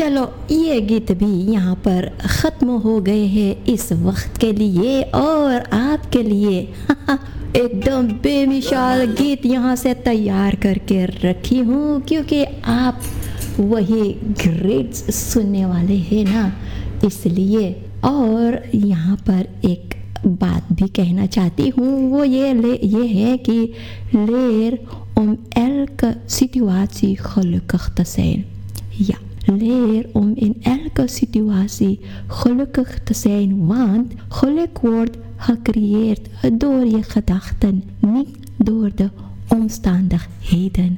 चलो ये गीत भी यहाँ पर ख़त्म हो गए हैं इस वक्त के लिए और आपके लिए एकदम बेमिसाल गीत यहाँ से तैयार करके रखी हूँ, क्योंकि आप वही ग्रेड्स सुनने वाले हैं ना, इसलिए। और यहाँ पर एक बात भी कहना चाहती हूँ, वो ये है कि leer om elke situatie gelukkig te zijn. Ja, leer om in elke situatie gelukkig te zijn, want geluk wordt gecreëerd door je gedachten, niet door de omstandigheden.